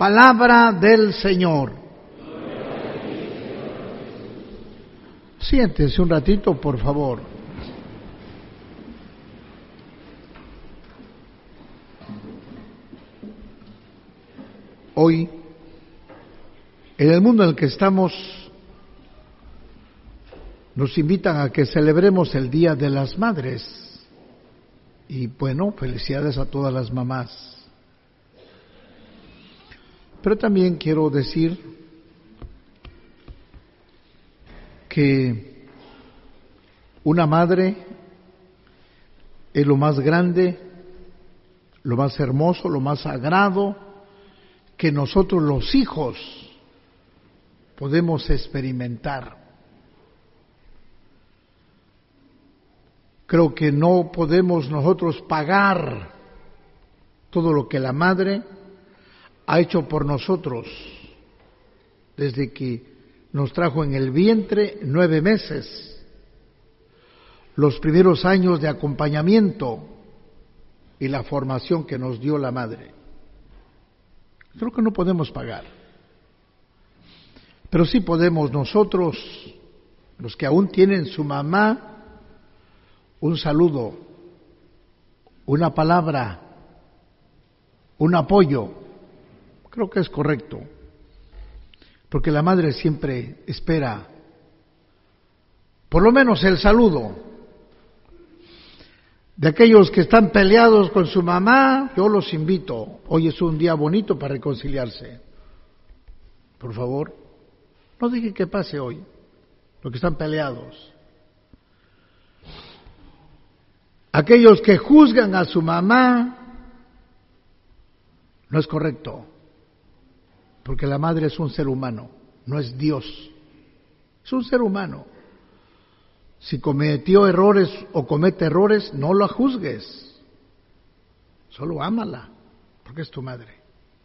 Palabra del Señor. Siéntese un ratito, por favor. Hoy, en el mundo en el que estamos, nos invitan a que celebremos el Día de las Madres. Y bueno, felicidades a todas las mamás. Pero también quiero decir que una madre es lo más grande, lo más hermoso, lo más sagrado que nosotros los hijos podemos experimentar. Creo que no podemos nosotros pagar todo lo que la madre ha hecho por nosotros desde que nos trajo en el vientre 9 meses, los primeros años de acompañamiento y la formación que nos dio la madre. Creo que no podemos pagar, pero sí podemos nosotros, los que aún tienen su mamá, un saludo, una palabra, un apoyo. Creo que es correcto, porque la madre siempre espera por lo menos el saludo. De aquellos que están peleados con su mamá, yo los invito, hoy es un día bonito para reconciliarse. Por favor, no dejen que pase hoy, los que están peleados. Aquellos que juzgan a su mamá, no es correcto. Porque la madre es un ser humano, no es Dios, es un ser humano. Si cometió errores o comete errores, no la juzgues, solo ámala, porque es tu madre.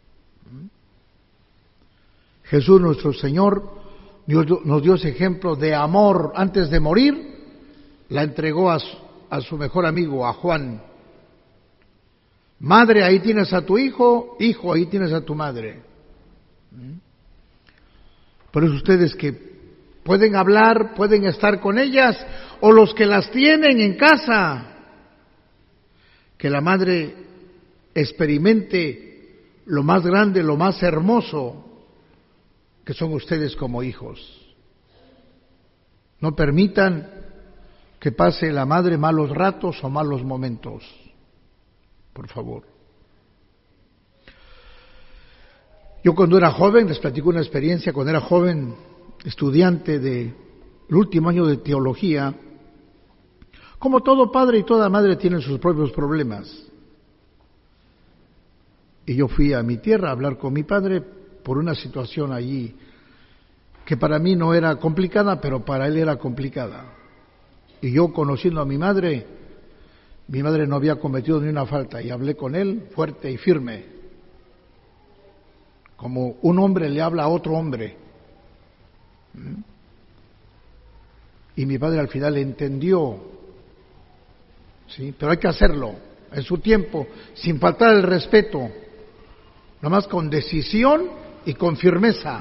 Jesús nuestro Señor nos dio ese ejemplo de amor. Antes de morir, la entregó a su mejor amigo, a Juan. Madre, ahí tienes a tu hijo, hijo, ahí tienes a tu madre. Por eso ustedes que pueden hablar, pueden estar con ellas, o los que las tienen en casa, que la madre experimente lo más grande, lo más hermoso que son ustedes como hijos. No permitan que pase la madre malos ratos o malos momentos, por favor. Yo cuando era joven, les platico una experiencia, cuando era joven, estudiante del último año de teología, como todo padre y toda madre tienen sus propios problemas. Y yo fui a mi tierra a hablar con mi padre por una situación allí que para mí no era complicada, pero para él era complicada. Y yo, conociendo a mi madre no había cometido ni una falta, y hablé con él fuerte y firme, como un hombre le habla a otro hombre. Y mi padre al final entendió, ¿sí? Pero hay que hacerlo en su tiempo, sin faltar el respeto, nada más con decisión y con firmeza.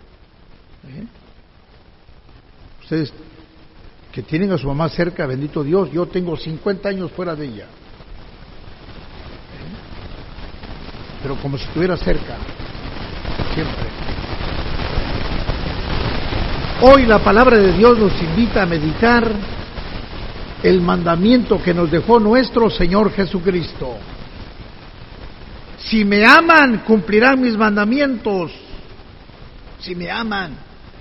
Ustedes que tienen a su mamá cerca, bendito Dios, yo tengo 50 años fuera de ella, pero como si estuviera cerca, siempre. Hoy la palabra de Dios nos invita a meditar el mandamiento que nos dejó nuestro Señor Jesucristo. Si me aman, cumplirán mis mandamientos. Si me aman.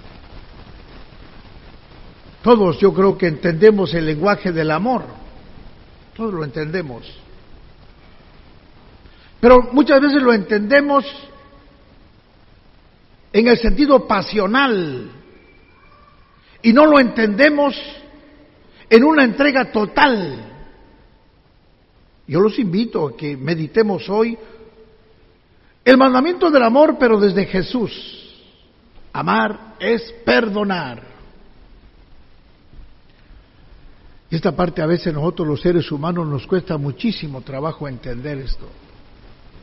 Todos yo creo que entendemos el lenguaje del amor. Todos lo entendemos. Pero muchas veces lo entendemos en el sentido pasional y no lo entendemos en una entrega total. Yo los invito a que meditemos hoy el mandamiento del amor, pero desde Jesús. Amar es perdonar. Y esta parte a veces nosotros los seres humanos nos cuesta muchísimo trabajo entender esto.